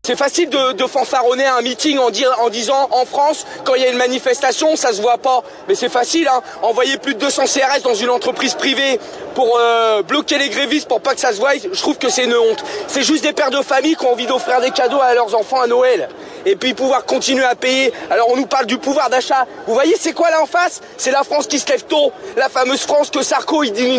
C'est facile de fanfaronner un meeting en disant en France, quand il y a une manifestation, ça se voit pas. Mais c'est facile, hein. Envoyer plus de 200 CRS dans une entreprise privée pour bloquer les grévistes pour pas que ça se voie, je trouve que c'est une honte. C'est juste des pères de famille qui ont envie d'offrir des cadeaux à leurs enfants à Noël. Et puis pouvoir continuer à payer. Alors on nous parle du pouvoir d'achat. Vous voyez c'est quoi là en face? C'est la France qui se lève tôt. La fameuse France que Sarko il dit